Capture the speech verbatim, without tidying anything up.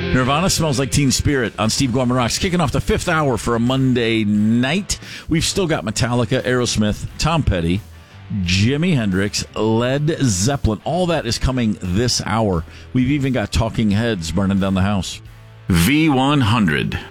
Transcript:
Nirvana Smells Like Teen Spirit on Steve Gorman Rocks. Kicking off the fifth hour for a Monday night. We've still got Metallica, Aerosmith, Tom Petty, Jimi Hendrix, Led Zeppelin. All that is coming this hour. We've even got Talking Heads burning down the house. V one hundred.